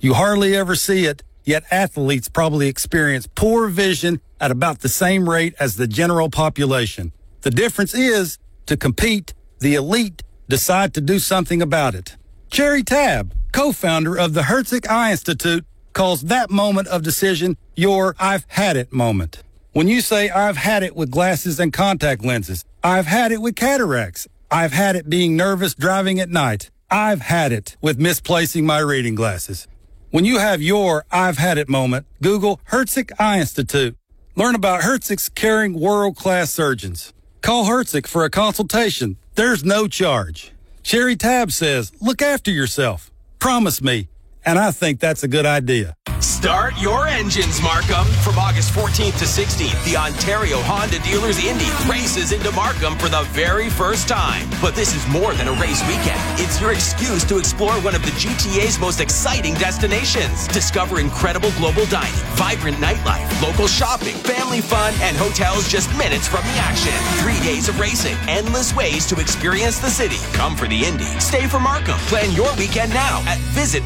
You hardly ever see it, yet athletes probably experience poor vision at about the same rate as the general population. The difference is, to compete, the elite decide to do something about it. Jerry Tabb, co-founder of the Herzig Eye Institute, calls that moment of decision your I've had it moment. When you say I've had it with glasses and contact lenses, I've had it with cataracts, I've had it being nervous driving at night, I've had it with misplacing my reading glasses. When you have your I've had it moment, Google Herzig Eye Institute. Learn about Herzig's caring world-class surgeons. Call Herzig for a consultation. There's no charge. Jerry Tabb says, look after yourself. Promise me. And I think that's a good idea. Start your engines, Markham. From August 14th to 16th, the Ontario Honda Dealers Indy races into Markham for the very first time. But this is more than a race weekend. It's your excuse to explore one of the GTA's most exciting destinations. Discover incredible global dining, vibrant nightlife, local shopping, family fun, and hotels just minutes from the action. 3 days of racing, endless ways to experience the city. Come for the Indy. Stay for Markham. Plan your weekend now at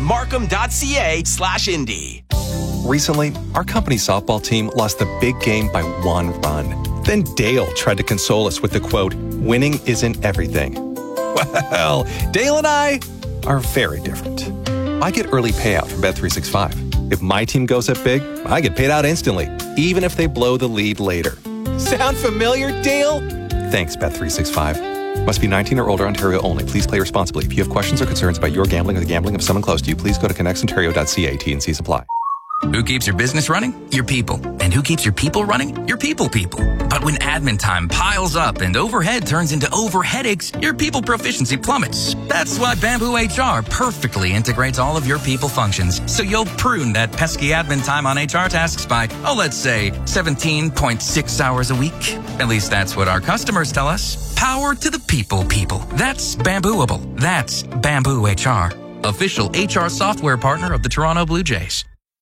visitmarkham.ca/Indy. Recently, our company softball team lost the big game by 1 run. Then Dale tried to console us with the quote, winning isn't everything. Well, Dale and I are very different. I get early payout from Bet365. If my team goes up big, I get paid out instantly, even if they blow the lead later. Sound familiar, Dale? Thanks, Bet365. Must be 19 or older, Ontario only. Please play responsibly. If you have questions or concerns about your gambling or the gambling of someone close to you, please go to connectsontario.ca. T&C supply. Who keeps your business running? Your people. And who keeps your people running? Your people. But when admin time piles up and overhead turns into overheadaches, your people proficiency plummets. That's why Bamboo HR perfectly integrates all of your people functions, so you'll prune that pesky admin time on HR tasks by, let's say, 17.6 hours a week. At least that's what our customers tell us. Power to the people. That's Bambooable. That's Bamboo HR. Official HR software partner of the Toronto Blue Jays.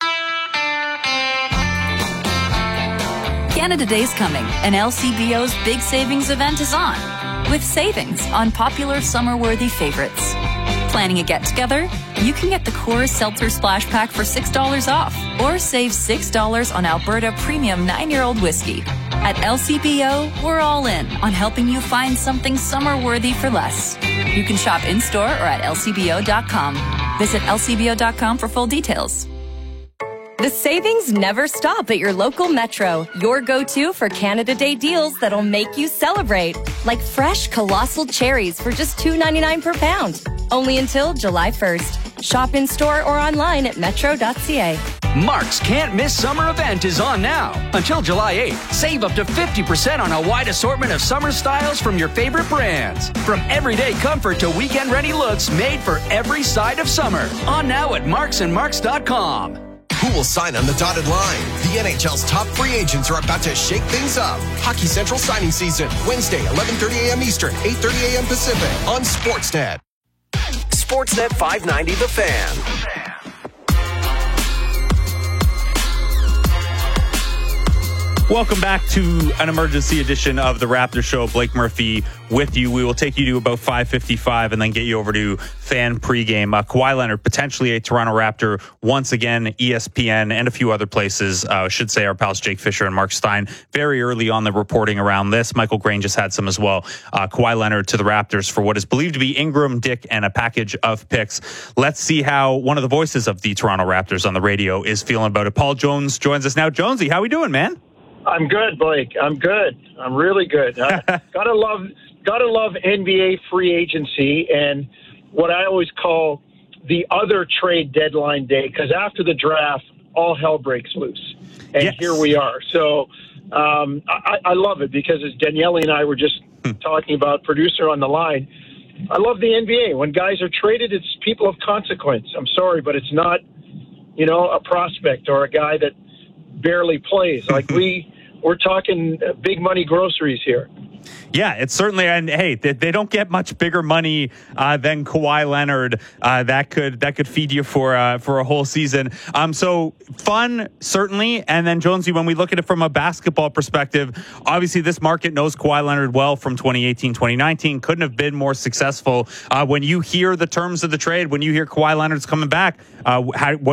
Canada Day's coming, and LCBO's big savings event is on, with savings on popular summer-worthy favorites. Planning a get-together? You can get the Coors Seltzer Splash Pack for $6 off, or save $6 on Alberta Premium 9-year-old whiskey. At LCBO, we're all in on helping you find something summer-worthy for less. You can shop in-store or at lcbo.com. Visit lcbo.com for full details. The savings never stop at your local Metro. Your go-to for Canada Day deals that'll make you celebrate. Like fresh colossal cherries for just $2.99 per pound. Only until July 1st. Shop in-store or online at metro.ca. Mark's Can't Miss Summer event is on now. Until July 8th, save up to 50% on a wide assortment of summer styles from your favorite brands. From everyday comfort to weekend-ready looks made for every side of summer. On now at marksandmarks.com. Who will sign on the dotted line? The NHL's top free agents are about to shake things up. Hockey Central signing season, Wednesday, 11:30 a.m. Eastern, 8:30 a.m. Pacific on Sportsnet. Sportsnet 590 The Fan. Welcome back to an emergency edition of the Raptor Show. Blake Murphy with you. We will take you to about 5:55 and then get you over to fan pregame. Kawhi Leonard, potentially a Toronto Raptor once again. ESPN and a few other places, should say our pals Jake Fisher and Mark Stein, very early on the reporting around this. Michael Grain just had some as well. Kawhi Leonard to the Raptors for what is believed to be Ingram, Dick, and a package of picks. Let's see how one of the voices of the Toronto Raptors on the radio is feeling about it. Paul Jones joins us now. Jonesy, how we doing, man? I'm good, Blake. I'm good. I'm really good. Gotta love NBA free agency and what I always call the other trade deadline day, because after the draft, all hell breaks loose. And yes, here we are. So I love it because as Daniele and I were just talking about, producer on the line, I love the NBA. When guys are traded, it's people of consequence. I'm sorry, but it's not, a prospect or a guy that barely plays. Like we're talking big money groceries here. Yeah, it's certainly, and hey, they don't get much bigger money than Kawhi Leonard. That could feed you for a whole season. So fun, certainly. And then Jonesy, when we look at it from a basketball perspective, obviously this market knows Kawhi Leonard well from 2018, 2019. Couldn't have been more successful. When you hear the terms of the trade, when you hear Kawhi Leonard's coming back, what